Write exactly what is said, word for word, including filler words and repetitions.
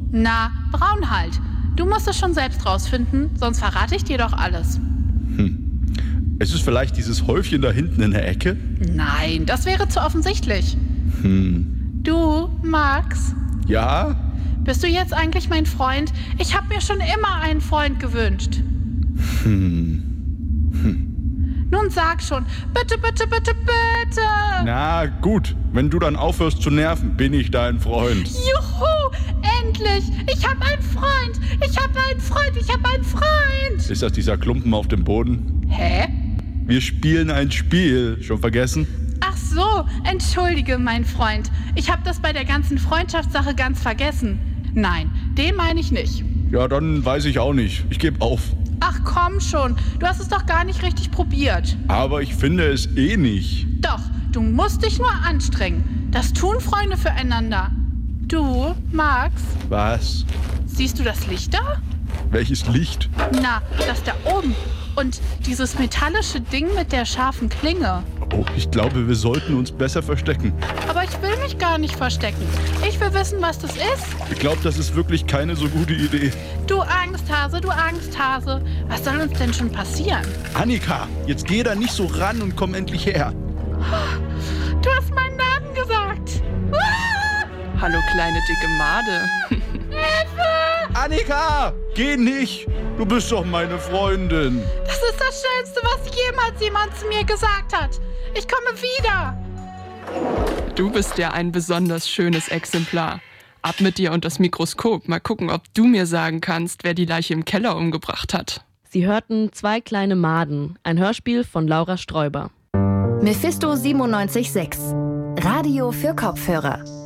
Na, braun halt. Du musst es schon selbst rausfinden, sonst verrate ich dir doch alles. Hm. Ist es vielleicht dieses Häufchen da hinten in der Ecke? Nein, das wäre zu offensichtlich. Hm. Du, Max? Ja? Bist du jetzt eigentlich mein Freund? Ich habe mir schon immer einen Freund gewünscht. Hm. Hm. Nun sag schon, bitte, bitte, bitte, bitte. Na gut, wenn du dann aufhörst zu nerven, bin ich dein Freund. Juhu, endlich. Ich habe einen Freund. Ich habe einen Freund. Ich habe einen Freund. Ist das dieser Klumpen auf dem Boden? Hä? Wir spielen ein Spiel. Schon vergessen? Ach so, entschuldige, mein Freund. Ich habe das bei der ganzen Freundschaftssache ganz vergessen. Nein, den meine ich nicht. Ja, dann weiß ich auch nicht. Ich gebe auf. Ach komm schon, du hast es doch gar nicht richtig probiert. Aber ich finde es eh nicht. Doch, du musst dich nur anstrengen. Das tun Freunde füreinander. Du, Max? Was? Siehst du das Licht da? Welches Licht? Na, das da oben. Und dieses metallische Ding mit der scharfen Klinge. Oh, ich glaube, wir sollten uns besser verstecken. Aber ich will mich gar nicht verstecken. Ich will wissen, was das ist. Ich glaube, das ist wirklich keine so gute Idee. Du Angsthase, du Angsthase. Was soll uns denn schon passieren? Annika, jetzt geh da nicht so ran und komm endlich her. Du hast meinen Namen gesagt. Hallo, kleine dicke Made. Hilfe! Annika, geh nicht. Du bist doch meine Freundin. Das ist das Schönste, was jemals jemand zu mir gesagt hat. Ich komme wieder. Du bist ja ein besonders schönes Exemplar. Ab mit dir und das Mikroskop. Mal gucken, ob du mir sagen kannst, wer die Leiche im Keller umgebracht hat. Sie hörten Zwei kleine Maden, ein Hörspiel von Laura Sträuber. Mephisto siebenundneunzig Komma sechs. Radio für Kopfhörer.